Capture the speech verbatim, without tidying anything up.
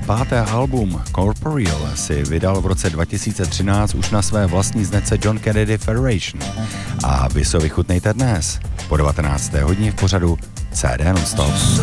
páté album Corporeal si vydal v roce dva tisíce třináct už na své vlastní značce John Kennedy Federation. A vy se vychutnejte dnes po devatenácté hodině v pořadu C D Non-Stop.